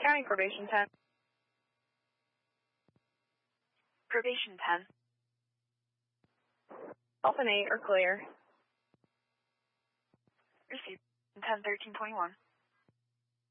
County probation 10. Probation 10. Alpha and 8 are clear. Received. 10-13-21.